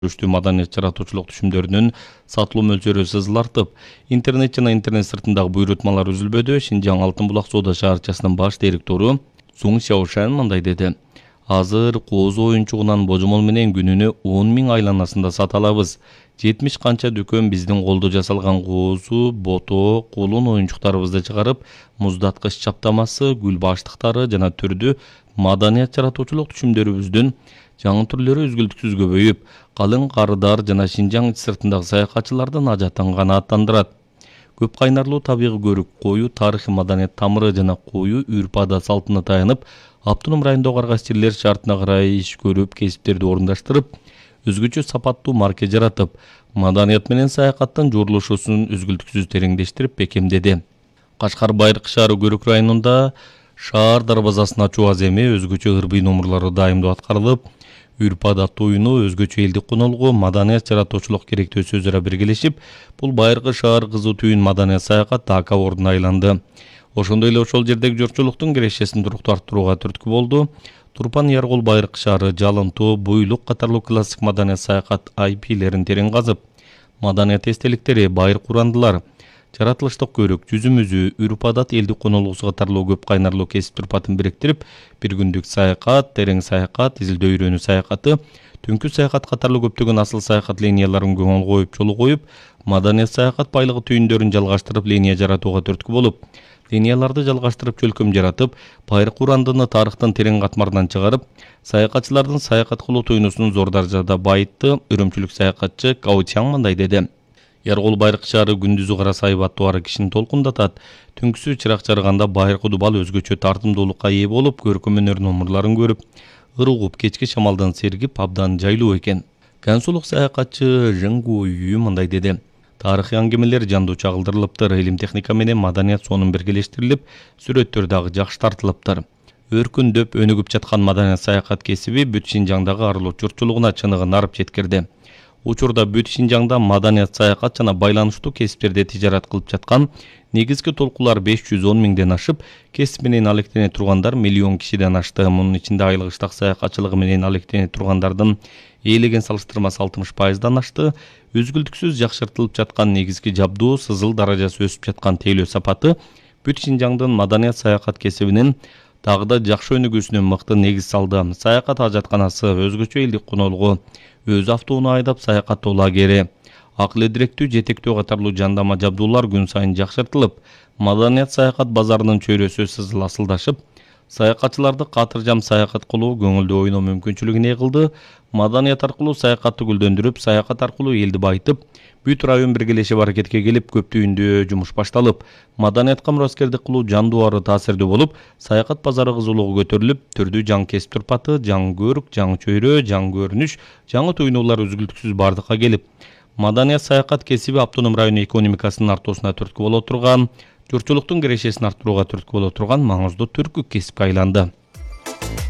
Күчтүү маданият жаратуучулук түшүмдөрүнүн сатылуу мөлчөрү сызыл артып, интернет жана интернет сыртындагы буйрутмалар үзүлбөдү. Шинжаң Алтын булак соода шаарчасынын баш директору Цунг Сяошан мындай деди. Азыр кооз оюнчугунан божомол менен күнүнө 10 000 айланасында сата алабыз. 70 канча дүкөн биздин колдо жасалган коозу, бото, кулун оюнчуктарыбызды чыгарып, муздаткыч чаптамасы, гүл баштыктары жана түрдүү маданият жаратуучулук түшүмдөрүбүздүн жаңы түрлөрү үзгүлтүксүз көбөйүп, калың карыдар жана Шинжаң сыртындагы саякатчылардын ажатын канааттандырат. Көп кайнарлуу табигый көрүк, коюу тарыхый маданият тамыры жана коюу үрп-адат салтына таянып, автоном райондогу аргас жерлер шартына карай иш көрүп, кесиптерди орундаштырып, өзгөчө сапаттуу марке жаратып, маданият менен саякаттын журулушусун үзгүлтүксүз тереңдештирип бекемдеди. Кашкар Байыркы шаары Көрөк районунда шаар дарбазасын ачуу аземи өзгөчө ырбый номурлары дайымдуу аткарылып, үрп-адат оюну, өзгөчө элдик конолгу, маданият жаратуучулук керектөөсү өзара биргелешип, бул Байыркы шаар кызуу түйүн маданият саякат АК ордуна айланды. Ошондой эле ошол жердеги журтчулуктун кирешесин туруктуу арттырууга түрткү болду. Турпан Яргол Байыркы шаары, Жалынтоо, Буйлук катарлуу классик маданият саякат IP-лерин терең казып, маданият эстеликтери, байыркы урандылар, жаратылыштык көрүк, жүзүмүзү, үрп-адат, элдик конолугусу катарлуу көп кайнарлуу кесип турпатын бириктирип, бир күндүк саякат, терең саякат, изилдөө үйрөнүү саякаты, түнкү саякат катарлуу көптөгөн асыл саякат линияларын көңүл коюп, жолу коюп, маданият саякат байлыгы түйүндөрүн жалгаштырып, линия жаратууга түрткү болуп, линияларды жалгаштырып чөлкөм жаратып, байыркы урандыны тарыхтын терең катмарынан чыгарып, саякатчылардын саякат кылуу туюнусун зор даражада байытты. Үрөмчүлүк саякатчы Као Чаң мындай деди. Яргол Байыркы шаары күндүзү кара сайып аттуу кишини толкундатат. Түнкүсү чырак чарганда байыркы дубал өзгөчө тартымдуулукка ээ болуп, көркөм өнөр номурларын көрүп, ыр угуп, кечки шамалдан сергип, абдан жайлуу экен. Кансулук саякатчы Жыңгу Үй мындай деди. Тарыхый аңгемелер жандуу чагылдырылыптыр, илим техника менен маданият сонун биргелештирилип, сүрөттөр дагы жакшы тартылыптыр. Өркүндөп, өнүгүп жаткан маданият саякат кесиби бүт Шинжаңдагы арылуу журтчулугуна чыныгын арып жеткирди. Учурда бүт Шинжаңда маданият саякат жана байланыштуу кесиптерде тижарат кылып жаткан негизги толкулар 510 000ден ашып, кесип менен алектене тургандар 1 000 000 кишиден ашты. Мунун ичинде айлык иштак саякатчылыгы менен алектене тургандардын ээлеген салыштырмасы 60%дан ашты. Үзгүлтүксүз жакшыртылып жаткан негизги жабдуу, сызыл даражасы өсүп жаткан тейлөө сапаты бүт Шинжаңдын маданият саякат кесибинин дагы да жакшы өнүгүүсүнө мыкты негиз салды. Саякат ажатканасы, өзгөчө элдик конолгу, өз автоунаа айдап саякаттоо лагери, акыл эдиректүү жетектөө катарлуу жандама жабдуулар күн сайын жакшыртылып, маданият саякат базарынын чөйрөсү сызыл асылдашып, саякатчыларды катыржам саякат кылуу, көңүлдүү ойноо мүмкүнчүлүгүн ээ кылды. Маданият аркылуу саякатты гүлдөндүрүп, саякат аркылуу элди байытып, бүт район биргелешип аракетке келип, көп түйүндүү жумуш башталып, маданиятка мураскердик кылуу жандуу ары таасирдүү болуп, саякат базары кызуулугу көтөрүлүп, түрдүү жаңы кесип турпаты, жаңы көрүк, жаңы чөйрө, жаңы көрүнүш, жаңы туюнуулар үзгүлтүксүз бардыкка келип, маданият саякат кесиби автоном район экономикасынын артуусуна түрткү боло турган, журтчулуктун кирешесин арттырууга түрткү боло турган маңыздуу түркү кесипке айланды.